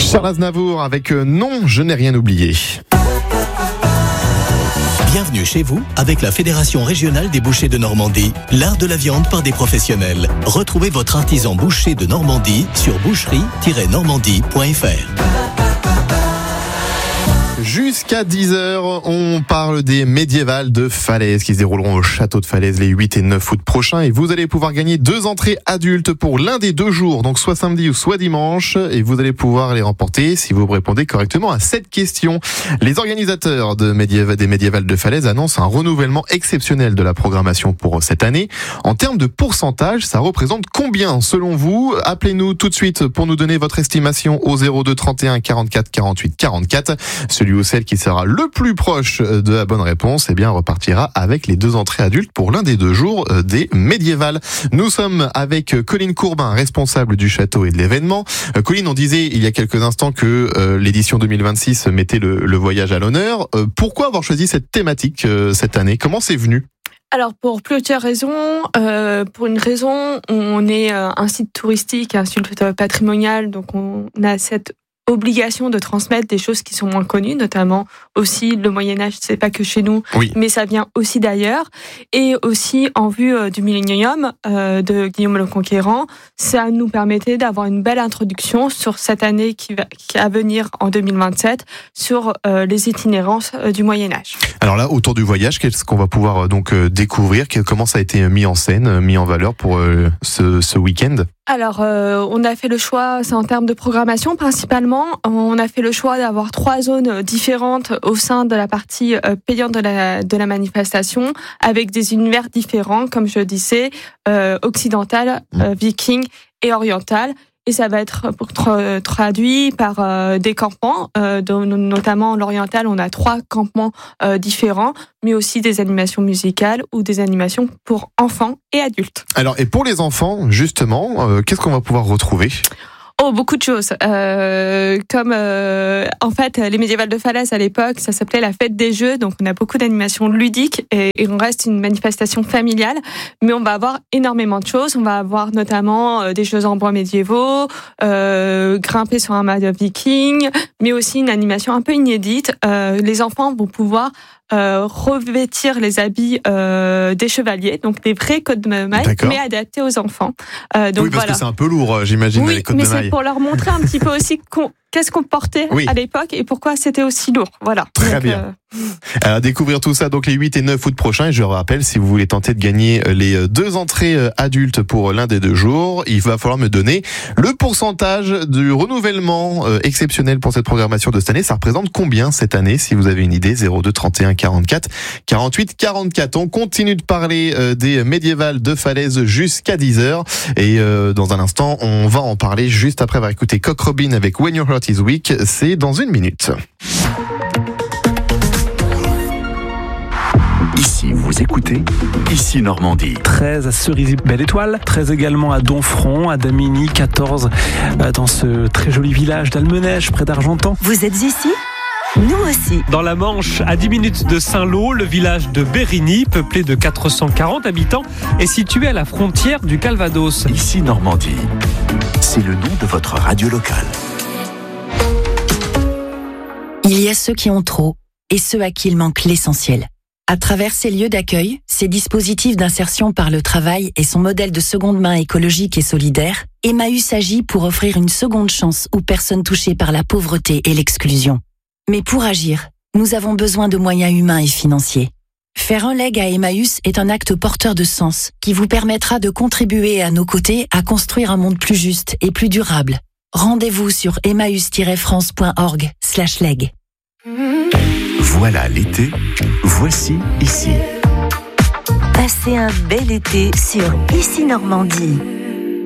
Charles Aznavour avec Non, je n'ai rien oublié. Bienvenue chez vous avec la Fédération régionale des bouchers de Normandie, l'art de la viande par des professionnels. Retrouvez votre artisan boucher de Normandie sur boucherie-normandie.fr. Jusqu'à 10h, on parle des médiévales de Falaise qui se dérouleront au château de Falaise les 8 et 9 août prochains. Et vous allez pouvoir gagner 2 entrées adultes pour l'un des 2 jours, donc soit samedi ou soit dimanche. Et vous allez pouvoir les remporter si vous répondez correctement à cette question. Les organisateurs des médiévales de Falaise annoncent un renouvellement exceptionnel de la programmation pour cette année. En termes de pourcentage, ça représente combien selon vous? Appelez-nous tout de suite pour nous donner votre estimation au 02 31 44 48 44. Celui ou celle qui sera le plus proche de la bonne réponse, repartira avec les 2 entrées adultes pour l'un des 2 jours des médiévales. Nous sommes avec Colline Courbin, responsable du château et de l'événement. Colline, on disait il y a quelques instants que l'édition 2026 mettait le voyage à l'honneur. Pourquoi avoir choisi cette thématique cette année? Comment c'est venu? Alors pour plusieurs raisons. Pour une raison, on est un site touristique, un site patrimonial, donc on a cette obligation de transmettre des choses qui sont moins connues, notamment aussi le Moyen-Âge, c'est pas que chez nous, oui, mais ça vient aussi d'ailleurs. Et aussi en vue du Millénium de Guillaume le Conquérant, ça nous permettait d'avoir une belle introduction sur cette année qui va venir en 2027 sur les itinérances du Moyen-Âge. Alors là, autour du voyage, qu'est-ce qu'on va pouvoir donc découvrir? Comment ça a été mis en scène, mis en valeur pour ce week-end? Alors, on a fait le choix, c'est en termes de programmation principalement, on a fait le choix d'avoir 3 zones différentes au sein de la partie payante de la manifestation, avec des univers différents, comme je disais, occidental, viking et oriental. Et ça va être traduit par des campements, notamment l'oriental, on a 3 campements différents, mais aussi des animations musicales ou des animations pour enfants et adultes. Alors, et pour les enfants, justement, qu'est-ce qu'on va pouvoir retrouver ? Oh, beaucoup de choses. Comme en fait, les médiévales de Falaise à l'époque, ça s'appelait la fête des jeux. Donc, on a beaucoup d'animations ludiques et on reste une manifestation familiale. Mais on va avoir énormément de choses. On va avoir notamment des jeux en bois médiévaux, grimper sur un mât viking, mais aussi une animation un peu inédite. Les enfants vont pouvoir revêtir les habits des chevaliers, donc des vrais côtes de mailles, mais adaptés aux enfants. Donc oui, parce que c'est un peu lourd, j'imagine, les côtes de mailles. Oui, mais c'est pour leur montrer un petit peu aussi qu'est-ce qu'on portait à l'époque et pourquoi c'était aussi lourd. Voilà. Très bien. À découvrir tout ça donc les 8 et 9 août prochains. Et je rappelle, si vous voulez tenter de gagner les 2 entrées adultes pour l'un des 2 jours, il va falloir me donner le pourcentage du renouvellement exceptionnel pour cette programmation de cette année. Ça représente combien cette année, si vous avez une idée? 02 31 44 48 44. On continue de parler des médiévales de Falaise jusqu'à 10h. Et dans un instant, on va en parler juste après avoir écouté Cock Robin avec When Your Heart Is Weak. C'est dans 1 minute. Ici, vous écoutez Ici Normandie. 13 à Cerisy-Belle-Étoile, 13 également à Domfront, à Damigny, 14 dans ce très joli village d'Almenège, près d'Argentan. Vous êtes ici ? Nous aussi. Dans la Manche, à 10 minutes de Saint-Lô, le village de Bérigny, peuplé de 440 habitants, est situé à la frontière du Calvados. Ici Normandie, c'est le nom de votre radio locale. Il y a ceux qui ont trop et ceux à qui il manque l'essentiel. À travers ces lieux d'accueil, ces dispositifs d'insertion par le travail et son modèle de seconde main écologique et solidaire, Emmaüs agit pour offrir une seconde chance aux personnes touchées par la pauvreté et l'exclusion. Mais pour agir, nous avons besoin de moyens humains et financiers. Faire un leg à Emmaüs est un acte porteur de sens qui vous permettra de contribuer à nos côtés à construire un monde plus juste et plus durable. Rendez-vous sur emmaüs-france.org/leg. Voilà l'été, voici Ici. Passez un bel été sur Ici Normandie.